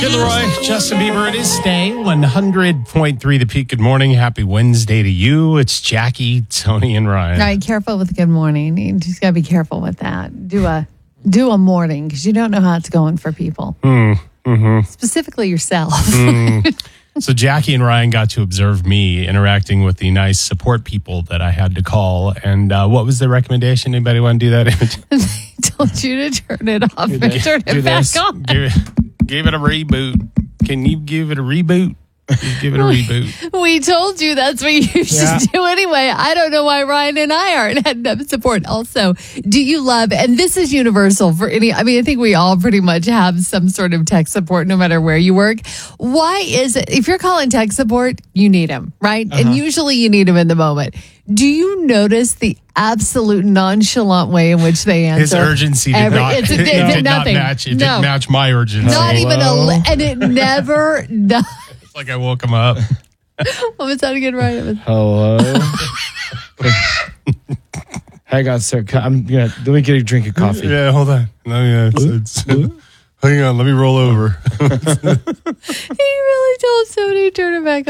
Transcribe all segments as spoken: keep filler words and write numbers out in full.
Good, Leroy. Justin Bieber, it is Stay, one hundred point three The Peak. Good morning. Happy Wednesday to you. It's Jackie, Tony, and Ryan. All right, careful with the good morning. You just got to be careful with that. Do a do a morning because you don't know how it's going for people. Mm, mm-hmm. Specifically yourself. Mm. So Jackie and Ryan got to observe me interacting with the nice support people that I had to call. And uh, what was the recommendation? Anybody want to do that? They told you to turn it off Do and this. turn Do it back this. on. Give it, give it a reboot. Can you give it a reboot? Just give it a reboot. We told you that's what you should Yeah. do anyway. I don't know why Ryan and I aren't had enough support. Also, do you love, and this is universal for any, I mean, I think we all pretty much have some sort of tech support no matter where you work. Why is it, if you're calling tech support, you need them, right? Uh-huh. And usually you need them in the moment. Do you notice the absolute nonchalant way in which they answer? His urgency did Every- not, it's- it it did did not nothing. match. It No. didn't match my urgency. Not even a, Hello? li- and it never does. It's like I woke him up. What was that again, Ryan? It was, Hello. Hang on, sir. I'm gonna let me get a drink of coffee. Yeah, hold on. No, yeah, it's, it's, hang on, let me roll over. he really told somebody to turn it back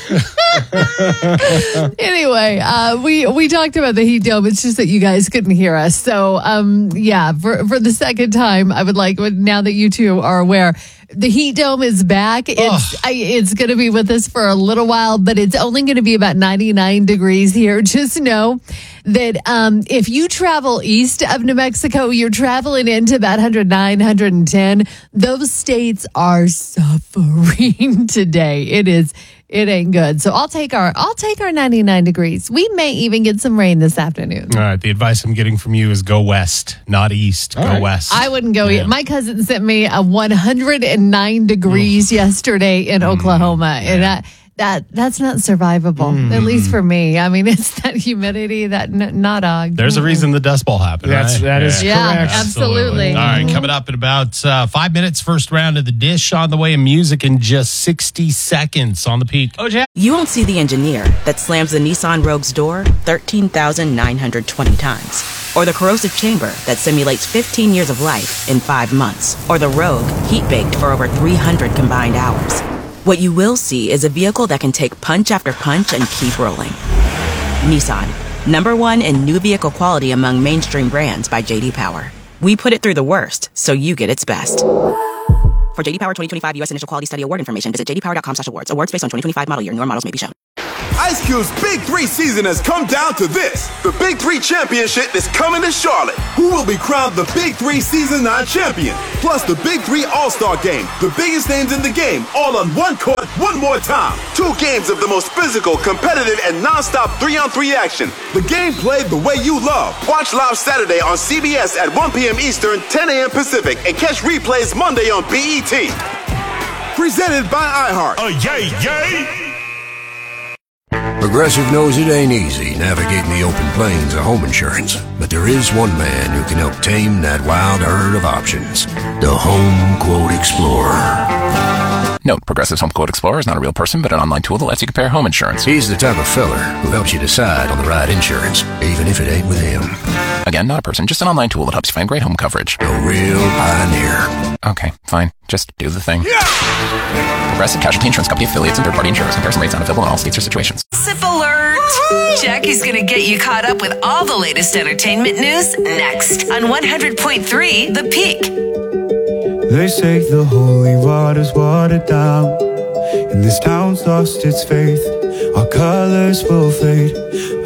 on. Anyway, uh, we we talked about the heat dome. It's just that you guys couldn't hear us. So, um, yeah, for for the second time, I would like, now that you two are aware, the heat dome is back. It's I, it's going to be with us for a little while, but it's only going to be about ninety-nine degrees here. Just know that um, if you travel east of New Mexico, you're traveling into about one oh nine, one ten. Those states are suffering today. It is. It ain't good. So I'll take our I'll take our ninety-nine degrees. We may even get some rain this afternoon. All right, the advice I'm getting from you is go west, not east. All go right. west. I wouldn't go. Yeah. Eat. My cousin sent me a one hundred nine degrees yesterday in Oklahoma, and that that that's not survivable. At least for me. I mean, it's that humidity, that n- not dog. There's a reason the Dust Bowl happened. That's- right? that is Yeah, correct. absolutely. All right, coming up in about uh, five minutes, first round of the dish on the way, and music in just sixty seconds on the Peak. Oh, Jack. You won't see the engineer that slams the Nissan Rogue's door thirteen thousand nine hundred twenty times. Or the corrosive chamber that simulates fifteen years of life in five months. Or the Rogue heat-baked for over three hundred combined hours. What you will see is a vehicle that can take punch after punch and keep rolling. Nissan, number one in new vehicle quality among mainstream brands by J D Power. We put it through the worst, so you get its best. For J D Power twenty twenty-five U S Initial Quality Study Award information, visit j d power dot com slash awards. Awards based on twenty twenty-five model year. Newer models may be shown. Ice Cube's Big Three season has come down to this. The Big Three Championship is coming to Charlotte. Who will be crowned the Big Three Season nine champion? Plus the Big Three All-Star Game. The biggest names in the game, all on one court, one more time. Two games of the most physical, competitive, and non-stop three-on-three action. The game played the way you love. Watch live Saturday on C B S at one p.m. Eastern, ten a.m. Pacific, and catch replays Monday on B E T. Presented by iHeart. Uh, yay, yay! Progressive knows it ain't easy navigating the open plains of home insurance, but there is one man who can help tame that wild herd of options. The Home Quote Explorer. Note, Progressive's Home Quote Explorer is not a real person, but an online tool that lets you compare home insurance. He's the type of feller who helps you decide on the right insurance, even if it ain't with him. Again, not a person, just an online tool that helps you find great home coverage. A real pioneer. Okay, fine. Just do the thing. Progressive Casualty Insurance Company affiliates and third-party insurers. Comparison rates not available in all states or situations. Sip alert! Jackie's gonna get you caught up with all the latest entertainment news next on one hundred point three The Peak. They say the holy water's watered down, and this town's lost its faith. Our colors will fade.